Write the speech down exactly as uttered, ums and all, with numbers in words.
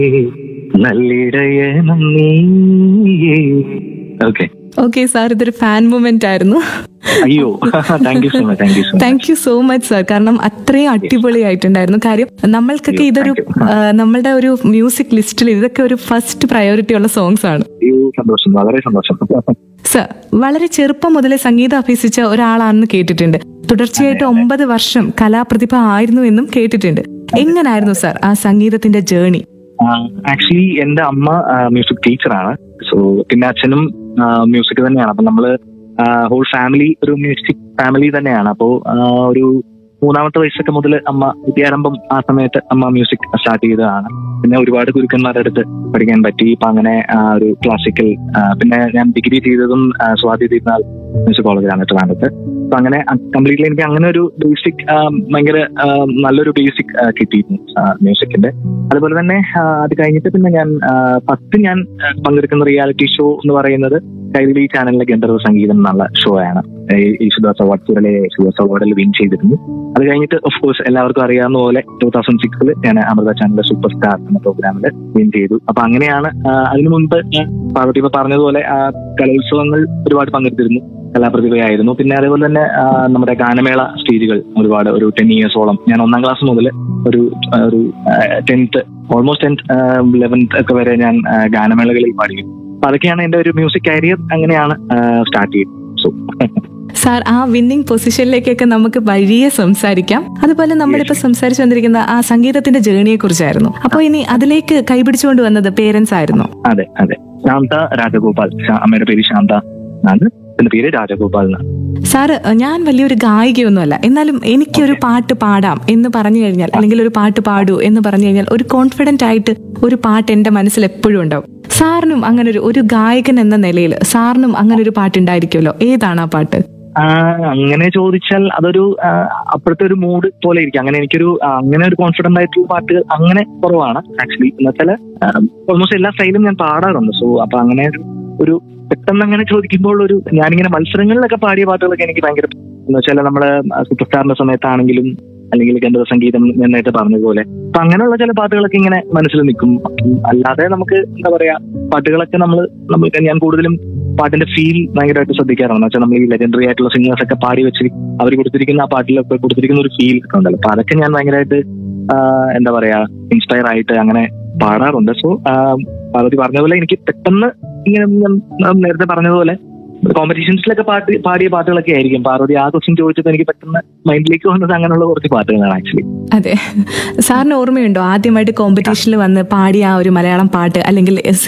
നല്ലിടയനം നീ. Okay okay sir, ഇതൊരു fan moment ആയിരുന്നു. അയ്യോ, thank you so much thank you so much thank you so much sir. കാരണം അത്രയും അടിപൊളിയായിട്ടുണ്ടായിരുന്നു. കാര്യം നമ്മൾക്കൊക്കെ ഇതൊരു ആ, നമ്മളുടെ ഒരു മ്യൂസിക് ലിസ്റ്റിൽ ഇതൊക്കെ ഒരു ഫസ്റ്റ് പ്രയോറിറ്റി ഉള്ള സോങ്സ് ആണ്. അയ്യോ, സന്തോഷം, വളരെ സന്തോഷം. സർ, വളരെ ചെറുപ്പം മുതലേ സംഗീതം അഭ്യസിച്ച ഒരാളാണെന്ന് കേട്ടിട്ടുണ്ട്. തുടർച്ചയായിട്ട് ഒമ്പത് വർഷം കലാപ്രതിഭ ആയിരുന്നു എന്നും കേട്ടിട്ടുണ്ട്. എങ്ങനായിരുന്നു സാർ ആ സംഗീതത്തിന്റെ ജേണി? ആക്ച്വലി എന്റെ അമ്മ മ്യൂസിക് ടീച്ചറാണ്. സോ പിന്നെ അച്ഛനും മ്യൂസിക് തന്നെയാണ്. അപ്പൊ നമ്മള് ഹോൾ ഫാമിലി ഒരു മ്യൂസിക് ഫാമിലി തന്നെയാണ്. അപ്പോ ആ, ഒരു മൂന്നാമത്തെ വയസ്സൊക്കെ മുതൽ അമ്മ വിദ്യാരംഭം ആ സമയത്ത് അമ്മ മ്യൂസിക് സ്റ്റാർട്ട് ചെയ്തതാണ്. പിന്നെ ഒരുപാട് ഗുരുക്കന്മാരുടെ അടുത്ത് പഠിക്കാൻ പറ്റി. ഇപ്പൊ അങ്ങനെ ആ, ഒരു ക്ലാസിക്കൽ, പിന്നെ ഞാൻ ഡിഗ്രി ചെയ്തതും ആ, സ്വാതി തിരുനാൾ മ്യൂസിക് കോളേജിലാണ് ട്രിവാൻഡ്രത്ത്. അപ്പൊ അങ്ങനെ കംപ്ലീറ്റ്ലി എനിക്ക് അങ്ങനെ ഒരു ബേസിക് ഭയങ്കര ആ, നല്ലൊരു ബേസിക് കിട്ടിയിരുന്നു മ്യൂസിക്കിന്റെ. അതുപോലെ തന്നെ ആ, അത് കഴിഞ്ഞിട്ട് പിന്നെ ഞാൻ ഫസ്റ്റ് ഞാൻ ആ, പങ്കെടുക്കുന്ന റിയാലിറ്റി ഷോ എന്ന് പറയുന്നത് കൈരളി ചാനലിലെ ഗന്ധർവ സംഗീതം എന്നുള്ള ഷോ ആണ്. യേശുദാസ് അവാർഡ്, കേരള യേശുദാസ് അവാർഡിൽ വിൻ ചെയ്തിരുന്നു. അത് കഴിഞ്ഞിട്ട് ഓഫ് കോഴ്സ് എല്ലാവർക്കും അറിയാവുന്ന പോലെ ടൂ തൗസൻഡ് സിക്സിൽ ഞാൻ അമൃത ചാനലിലെ സൂപ്പർ സ്റ്റാർ എന്ന പ്രോഗ്രാമിൽ വിൻ ചെയ്തു. അപ്പൊ അങ്ങനെയാണ് ആ, അതിനു മുൻപ് ഞാൻ പാർവതി ഇപ്പൊ പറഞ്ഞതുപോലെ ആ, കലോത്സവങ്ങൾ ഒരുപാട് പങ്കെടുത്തിരുന്നു, കലാപ്രതിഭയായിരുന്നു. പിന്നെ അതേപോലെ തന്നെ ആ, നമ്മുടെ ഗാനമേള സ്റ്റേജുകൾ ഒരുപാട്, ഒരു ടെൻ ഇയേഴ്സോളം ഞാൻ ഒന്നാം ക്ലാസ് മുതൽ ഒരു ഒരു ടെൻത്ത് ഓൾമോസ്റ്റ് ടെൻത്ത് ലെവൻത്ത് ഒക്കെ വരെ ഞാൻ ആ, ഗാനമേളകളിൽ പാടിയിരുന്നു. അപ്പൊ അതൊക്കെയാണ് എന്റെ ഒരു മ്യൂസിക് കരിയർ അങ്ങനെയാണ് സ്റ്റാർട്ട് ചെയ്തത്. സോ സാർ, ആ വിന്നിംഗ് പൊസിഷനിലേക്കൊക്കെ നമുക്ക് വഴിയെ സംസാരിക്കാം. അതുപോലെ നമ്മളിപ്പോ സംസാരിച്ചു വന്നിരിക്കുന്ന ആ സംഗീതത്തിന്റെ ജേണിയെ കുറിച്ചായിരുന്നു. അപ്പൊ ഇനി അതിലേക്ക് കൈപിടിച്ചുകൊണ്ട് വന്നത് പേരൻസ് ആയിരുന്നു? അതെ അതെ ശാന്ത രാജഗോപാൽ. ശാ- അമ്മയുടെ പേര് ശാന്ത എന്നാണ്, എന്റെ പേര് രാജഗോപാൽ എന്നാണ്. സാറ്, ഞാൻ വലിയൊരു ഗായികയൊന്നുമല്ല, എന്നാലും എനിക്കൊരു പാട്ട് പാടാം എന്ന് പറഞ്ഞു കഴിഞ്ഞാൽ, അല്ലെങ്കിൽ ഒരു പാട്ട് പാടൂ എന്ന് പറഞ്ഞു കഴിഞ്ഞാൽ ഒരു കോൺഫിഡന്റ് ആയിട്ട് ഒരു പാട്ട് എന്റെ മനസ്സിൽ എപ്പോഴും ഉണ്ടാവും. സാറിനും അങ്ങനെ ഒരു ഒരു ഗായകൻ എന്ന നിലയിൽ സാറിനും അങ്ങനെ ഒരു പാട്ട് ഉണ്ടായിരിക്കുമല്ലോ. ഏതാണ് ആ പാട്ട്? ആ, അങ്ങനെ ചോദിച്ചാൽ അതൊരു ആ, അപ്പോഴത്തെ ഒരു മൂഡ് പോലെ ഇരിക്കും. അങ്ങനെ എനിക്കൊരു ആ, അങ്ങനെ ഒരു കോൺഫിഡന്റ് ആയിട്ടുള്ള പാട്ടുകൾ അങ്ങനെ കുറവാണ് ആക്ച്വലി. എന്ന് വെച്ചാൽ ഓൾമോസ്റ്റ് എല്ലാ സ്റ്റൈലും ഞാൻ പാടാറുണ്ട്. സോ അപ്പൊ അങ്ങനെ ഒരു പെട്ടെന്ന് അങ്ങനെ ചോദിക്കുമ്പോൾ ഒരു ഞാനിങ്ങനെ മത്സരങ്ങളിലൊക്കെ പാടിയ പാട്ടുകളൊക്കെ എനിക്ക് ഭയങ്കര, എന്ന് വെച്ചാൽ നമ്മുടെ സൂപ്പർ സ്റ്റാറിന്റെ സമയത്താണെങ്കിലും അല്ലെങ്കിൽ ഗന്ധർവ സംഗീതം ഞാൻ നേരത്തെ പറഞ്ഞതുപോലെ, അപ്പൊ അങ്ങനെയുള്ള ചില പാട്ടുകളൊക്കെ ഇങ്ങനെ മനസ്സിൽ നിൽക്കും. അല്ലാതെ നമുക്ക് എന്താ പറയാ, പാട്ടുകളൊക്കെ നമ്മൾ നമ്മൾ ഞാൻ കൂടുതലും പാട്ടിന്റെ ഫീൽ ഭയങ്കരമായിട്ട് ശ്രദ്ധിക്കാറാണ്. എന്ന് വെച്ചാൽ നമ്മൾ ഈ ലെജൻഡറി ആയിട്ടുള്ള സിംഗേഴ്സ് ഒക്കെ പാടി വെച്ച് അവർ കൊടുത്തിരിക്കുന്ന ആ പാട്ടിലൊക്കെ കൊടുത്തിരിക്കുന്ന ഒരു ഫീൽ ഒക്കെ ഉണ്ടല്ലോ. അപ്പൊ അതൊക്കെ ഞാൻ ഭയങ്കരമായിട്ട് എന്താ പറയാ ഇൻസ്പയർ ആയിട്ട് അങ്ങനെ പാടാറുണ്ട്. സോ പാർവതി പറഞ്ഞ പോലെ എനിക്ക് പെട്ടെന്ന് ഇങ്ങനെ ഞാൻ നേരത്തെ പറഞ്ഞതുപോലെ കോമ്പറ്റീഷൻസിലൊക്കെ പാട്ട് പാടിയ പാട്ടുകളൊക്കെ ആയിരിക്കും. പാർവതി ആ ക്വസ്റ്റ്യൻ ചോദിച്ചപ്പോൾ എനിക്ക് പെട്ടെന്ന് മൈൻഡിലേക്ക് വന്നത് അങ്ങനെയുള്ള കുറച്ച് പാട്ടുകളാണ് ആക്ച്വലി. അതെ, സാറിന് ഓർമ്മയുണ്ടോ ആദ്യമായിട്ട് കോമ്പറ്റീഷനിൽ വന്ന് പാടിയ ആ ഒരു മലയാളം പാട്ട്, അല്ലെങ്കിൽ